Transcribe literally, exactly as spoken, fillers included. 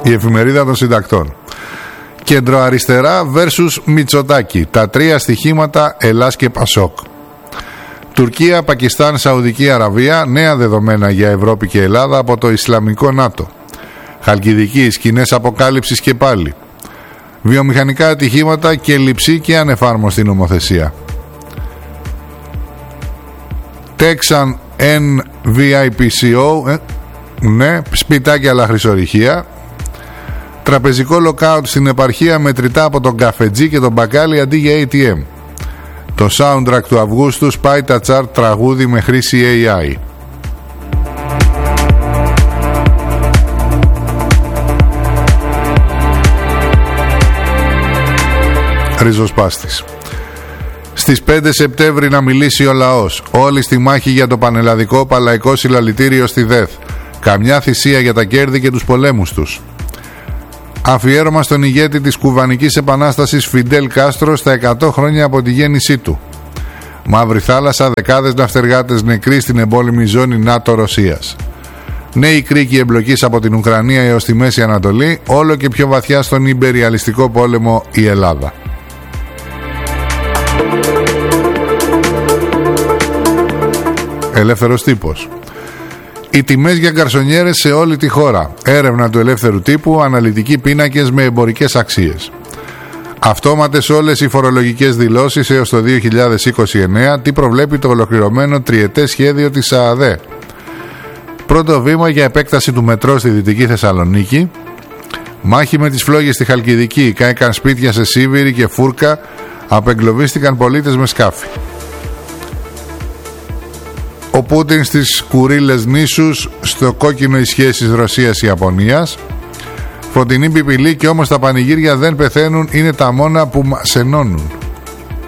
η εφημερίδα των συντακτών. Κεντροαριστερά versus Μητσοτάκη. Τα τρία στοιχήματα Ελλάς και Πασόκ. Τουρκία, Πακιστάν, Σαουδική Αραβία. Νέα δεδομένα για Ευρώπη και Ελλάδα από το Ισλαμικό ΝΑΤΟ. Χαλκιδική, σκηνές αποκάλυψης και πάλι. Βιομηχανικά ατυχήματα και λειψή και ανεφάρμοστη νομοθεσία. Texan εν βι άι πι σι ο, ε, ναι, σπιτάκια αλλά χρυσορυχεία. Τραπεζικό lockout στην επαρχία μετρητά από τον καφετζή και τον μπακάλι αντί για έι τι εμ. Το soundtrack του Αυγούστου σπάει τα chart τραγούδι με χρήση έι άι. Ριζοσπάστης. Στις πέντε Σεπτέμβρη να μιλήσει ο λαός. Όλοι στη μάχη για το πανελλαδικό παλαϊκό συλλαλητήριο στη ΔΕΘ. Καμιά θυσία για τα κέρδη και τους πολέμους τους. Αφιέρωμα στον ηγέτη της Κουβανικής Επανάστασης Φιντέλ Κάστρο στα εκατό χρόνια από τη γέννησή του. Μαύρη θάλασσα, δεκάδες ναυτεργάτες νεκροί στην εμπόλεμη ζώνη ΝΑΤΟ-Ρωσίας. Νέοι κρίκοι εμπλοκής από την Ουκρανία έως τη Μέση Ανατολή, όλο και πιο βαθιά στον ιμπεριαλιστικό πόλεμο η Ελλάδα. Ελεύθερος τύπος. Οι τιμές για γκαρσονιέρες σε όλη τη χώρα. Έρευνα του Ελεύθερου Τύπου, αναλυτικοί πίνακες με εμπορικές αξίες. Αυτόματες όλες οι φορολογικές δηλώσεις έως το δύο χιλιάδες είκοσι εννέα. Τι προβλέπει το ολοκληρωμένο τριετές σχέδιο της ΑΑΔΕ. Πρώτο βήμα για επέκταση του μετρό στη Δυτική Θεσσαλονίκη. Μάχη με τις φλόγες στη Χαλκιδική. Κάηκαν σπίτια σε Σίβηρη και Φούρκα. Απεγκλωβίστηκαν πολίτες με σκάφη. Ο Πούτιν στις κουρίλες νήσους, στο κόκκινο οι σχέσεις Ρωσίας-Ιαπωνίας. Φωτεινή πιπιλή και όμως τα πανηγύρια δεν πεθαίνουν, είναι τα μόνα που μας ενώνουν.